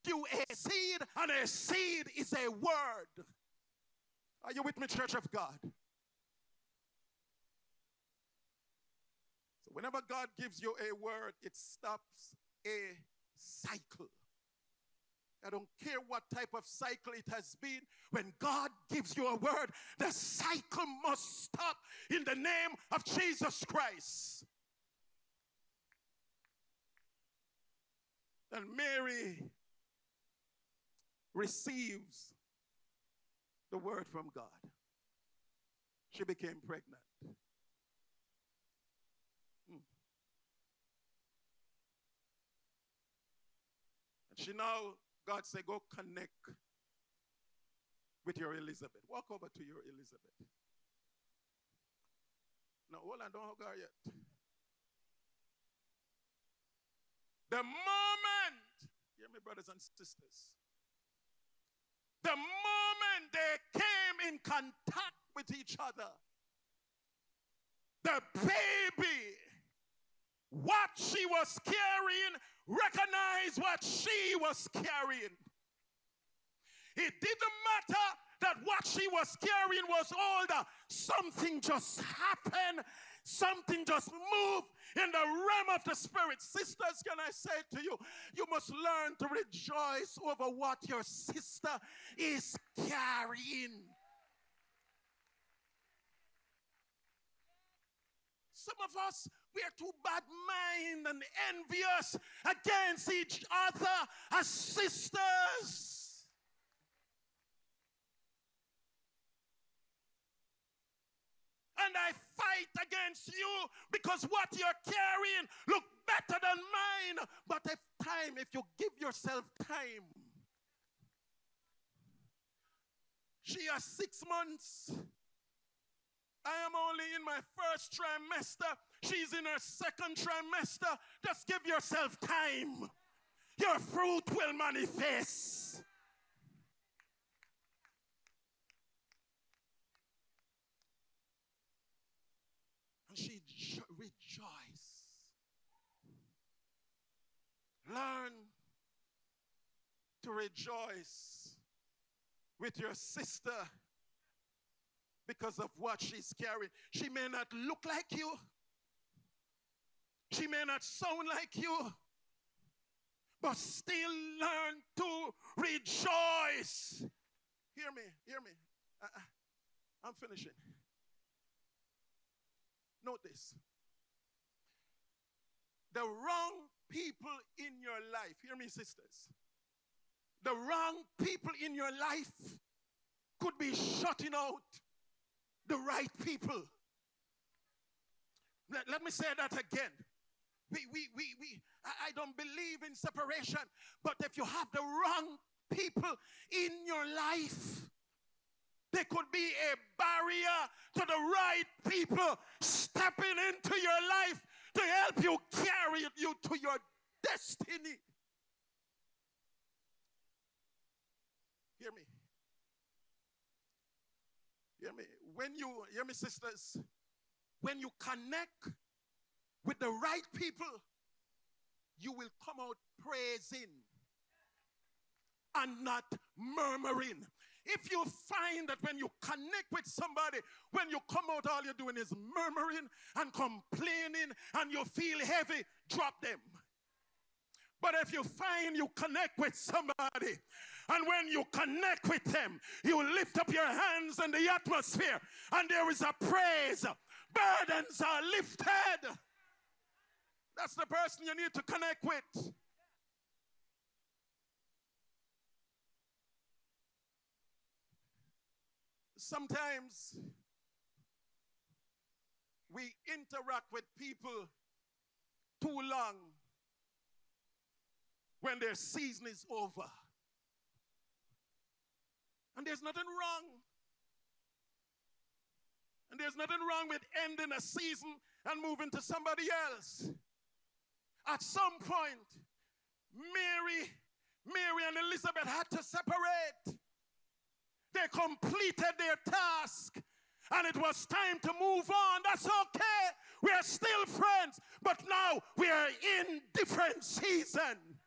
you a seed, and a seed is a word. Are you with me, church of God? So whenever God gives you a word, it stops a cycle. I don't care what type of cycle it has been. When God gives you a word, the cycle must stop in the name of Jesus Christ. And Mary receives the word from God. She became pregnant. And she now, God said, go connect with your Elizabeth. Walk over to your Elizabeth. No, hold on, don't hug her yet. The moment, hear me, brothers and sisters, the moment they came in contact with each other, the baby, what she was carrying, recognized what she was carrying. It didn't matter that what she was carrying was older. Something just happened. Something just moved in the realm of the spirit. Sisters, can I say to you, you must learn to rejoice over what your sister is carrying. Some of us, we are too bad-minded and envious against each other as sisters. And I fight against you because what you're carrying look better than mine. But if you give yourself time, she has 6 months. I am only in my first trimester. She's in her second trimester. Just give yourself time. Your fruit will manifest. And she rejoiced. Learn to rejoice with your sister because of what she's carrying. She may not look like you. She may not sound like you. But still learn to rejoice. Hear me, hear me. I'm finishing. Note this. The wrong people in your life, hear me, sisters. The wrong people in your life could be shutting out the right people. Let me say that again. I don't believe in separation, but if you have the wrong people in your life, there could be a barrier to the right people stepping into your life to help you carry you to your destiny. Hear me. Hear me. Hear me, sisters, when you connect with the right people, you will come out praising and not murmuring. If you find that when you connect with somebody, when you come out, all you're doing is murmuring and complaining and you feel heavy, drop them. But if you find you connect with somebody, and when you connect with them, you lift up your hands in the atmosphere, and there is a praise. Burdens are lifted. That's the person you need to connect with. Sometimes we interact with people too long when their season is over. And there's nothing wrong. And there's nothing wrong with ending a season and moving to somebody else. At some point, Mary and Elizabeth had to separate. They completed their task, and it was time to move on. That's okay. We are still friends, but now we are in different seasons.